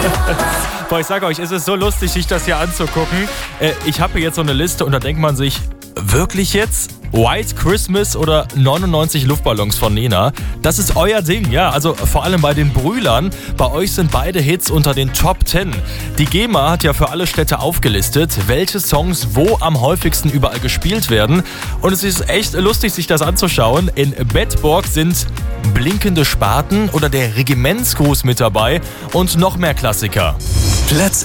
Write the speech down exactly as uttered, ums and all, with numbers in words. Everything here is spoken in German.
Boah, ich sage euch, es ist so lustig, sich das hier anzugucken. Äh, ich habe hier jetzt so eine Liste und da denkt man sich, wirklich jetzt? White Christmas oder neunundneunzig Luftballons von Nena? Das ist euer Ding, ja. Also vor allem bei den Brühlern. Bei euch sind beide Hits unter den Top zehn. Die GEMA hat ja für alle Städte aufgelistet, welche Songs wo am häufigsten überall gespielt werden. Und es ist echt lustig, sich das anzuschauen. In Bedburg sind blinkende Spaten oder der Regimentsgruß mit dabei und noch mehr Klassiker. Platz